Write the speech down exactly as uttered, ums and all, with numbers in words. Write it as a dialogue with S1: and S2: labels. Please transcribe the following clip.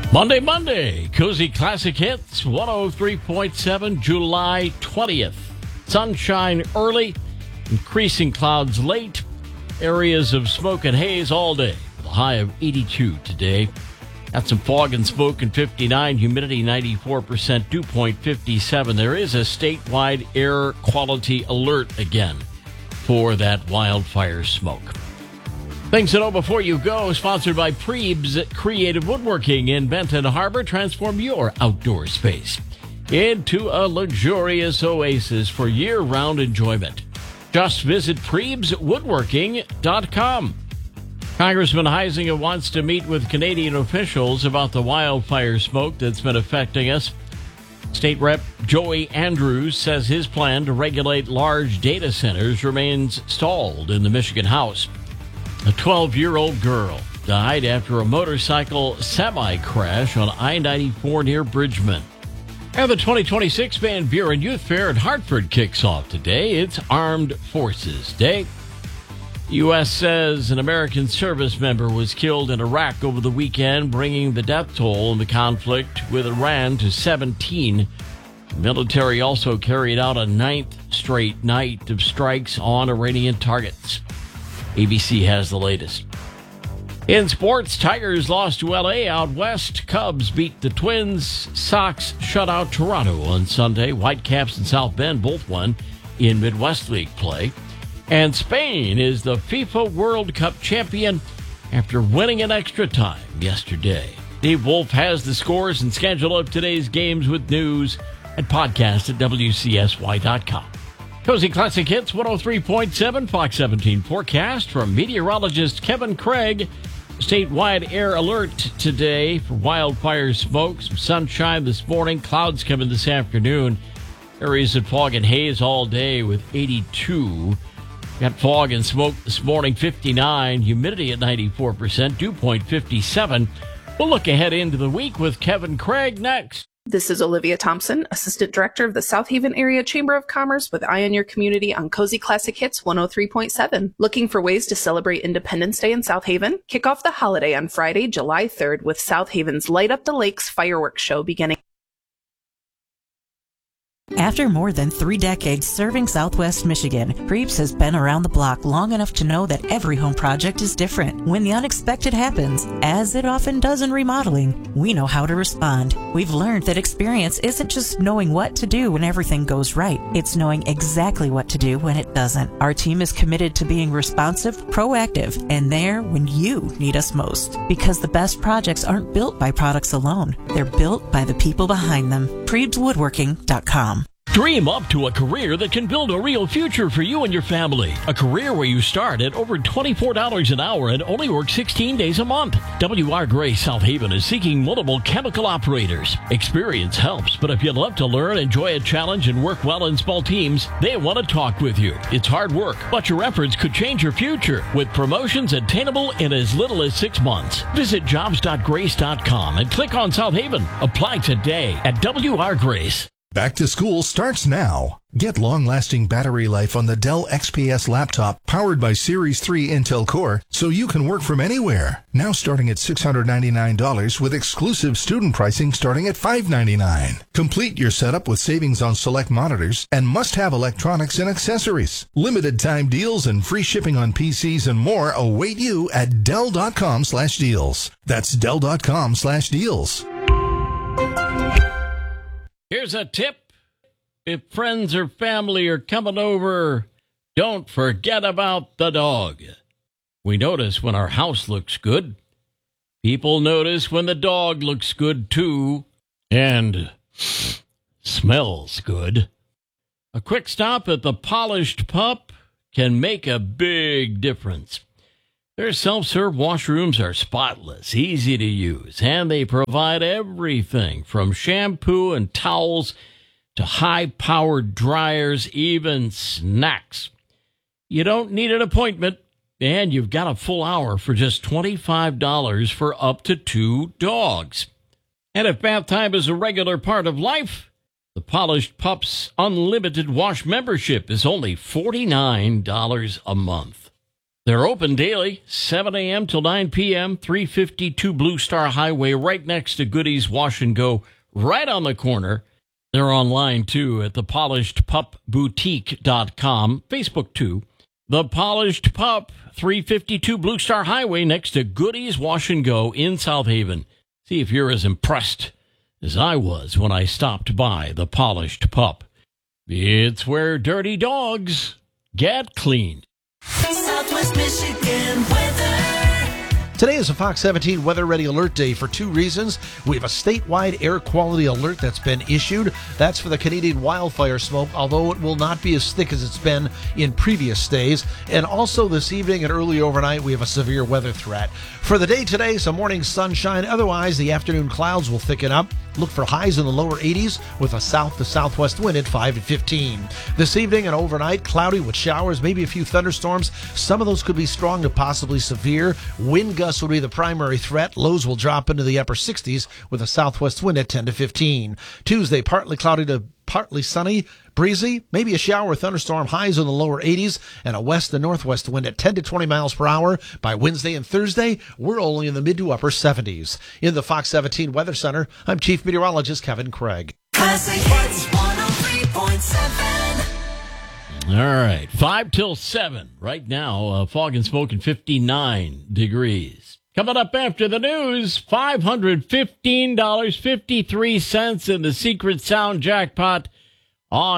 S1: Monday, Monday, Cozy Classic Hits, one oh three point seven, July twentieth. Sunshine early, increasing clouds late, areas of smoke and haze all day. With a high of eighty-two today. Got some fog and smoke and fifty-nine, humidity ninety-four percent, dew point fifty-seven. There is a statewide air quality alert again for that wildfire smoke. Things to know before you go, sponsored by Prebes Creative Woodworking in Benton Harbor. Transform your outdoor space into a luxurious oasis for year-round enjoyment. Just visit Prebes Woodworking dot com. Congressman Huizenga wants to meet with Canadian officials about the wildfire smoke that's been affecting us. State Rep Joey Andrews says his plan to regulate large data centers remains stalled in the Michigan House. A twelve-year-old girl died after a motorcycle semi-crash on I ninety-four near Bridgman. And the twenty twenty-six Van Buren Youth Fair in Hartford kicks off today. It's Armed Forces Day. The U S says an American service member was killed in Iraq over the weekend, bringing the death toll in the conflict with Iran to seventeen. The military also carried out a ninth straight night of strikes on Iranian targets. A B C has the latest. In sports, Tigers lost to L A out west. Cubs beat the Twins. Sox shut out Toronto on Sunday. Whitecaps and South Bend both won in Midwest League play. And Spain is the FIFA World Cup champion after winning in extra time yesterday. Steve Wolf has the scores and schedule of today's games with news and podcast at W C S Y dot com. Cozy Classic Hits, one oh three point seven, Fox seventeen forecast from meteorologist Kevin Craig. Statewide air alert today for wildfire smoke. Some sunshine this morning. Clouds coming this afternoon. Areas of fog and haze all day with eighty-two. Got fog and smoke this morning, fifty-nine. Humidity at ninety-four percent. Dew point fifty-seven. We'll look ahead into the week with Kevin Craig next.
S2: This is Olivia Thompson, Assistant Director of the South Haven Area Chamber of Commerce with Eye on Your Community on Cozy Classic Hits one oh three point seven. Looking for ways to celebrate Independence Day in South Haven? Kick off the holiday on Friday, July third with South Haven's Light Up the Lakes fireworks show beginning.
S3: After more than three decades serving Southwest Michigan, Prebes has been around the block long enough to know that every home project is different. When the unexpected happens, as it often does in remodeling, we know how to respond. We've learned that experience isn't just knowing what to do when everything goes right. It's knowing exactly what to do when it doesn't. Our team is committed to being responsive, proactive, and there when you need us most. Because the best projects aren't built by products alone. They're built by the people behind them. Prebes Woodworking dot com.
S1: Dream up to a career that can build a real future for you and your family. A career where you start at over twenty-four dollars an hour and only work sixteen days a month. W R Gray South Haven is seeking multiple chemical operators. Experience helps, but if you love to learn, enjoy a challenge, and work well in small teams, they want to talk with you. It's hard work, but your efforts could change your future with promotions attainable in as little as six months. Visit jobs dot grace dot com and click on South Haven. Apply today at W R Grace.
S4: Back to school starts now. Get long-lasting battery life on the Dell X P S laptop powered by Series three Intel Core so you can work from anywhere. Now starting at six hundred ninety-nine dollars with exclusive student pricing starting at five hundred ninety-nine dollars. Complete your setup with savings on select monitors and must-have electronics and accessories. Limited time deals and free shipping on P Cs and more await you at Dell dot com slash deals. That's Dell dot com slash deals.
S1: Here's a tip. If friends or family are coming over, don't forget about the dog. We notice when our house looks good. People notice when the dog looks good, too, and smells good. A quick stop at the Polished Pup can make a big difference. Their self-serve washrooms are spotless, easy to use, and they provide everything from shampoo and towels to high-powered dryers, even snacks. You don't need an appointment, and you've got a full hour for just twenty-five dollars for up to two dogs. And if bath time is a regular part of life, the Polished Pup's unlimited wash membership is only forty-nine dollars a month. They're open daily, seven a.m. till nine p.m., three fifty-two Blue Star Highway, right next to Goodies Wash and Go, right on the corner. They're online, too, at the polished pup boutique dot com. Facebook, too. The Polished Pup, three fifty-two Blue Star Highway, next to Goodies Wash and Go in South Haven. See if you're as impressed as I was when I stopped by the Polished Pup. It's where dirty dogs get cleaned.
S5: Southwest Michigan weather.
S6: Today is a Fox seventeen Weather Ready Alert Day for two reasons. We have a statewide air quality alert that's been issued. That's for the Canadian wildfire smoke, although it will not be as thick as it's been in previous days. And also this evening and early overnight, we have a severe weather threat. For the day today, some morning sunshine. Otherwise, the afternoon clouds will thicken up. Look for highs in the lower eighties with a south to southwest wind at five to fifteen. This evening and overnight, cloudy with showers, maybe a few thunderstorms. Some of those could be strong to possibly severe. Wind gusts will be the primary threat. Lows will drop into the upper sixties with a southwest wind at ten to fifteen. Tuesday, partly cloudy to partly sunny, breezy, maybe a shower or thunderstorm, highs in the lower eighties, and a west to northwest wind at ten to twenty miles per hour. By Wednesday and Thursday, we're only in the mid to upper seventies. In the Fox seventeen Weather Center, I'm Chief Meteorologist Kevin Craig.
S5: Classic Hits one oh three point seven.
S1: All right, five till seven. Right now, uh, fog and smoke and fifty-nine degrees. Coming up after the news, five hundred fifteen dollars and fifty-three cents in the Secret Sound jackpot on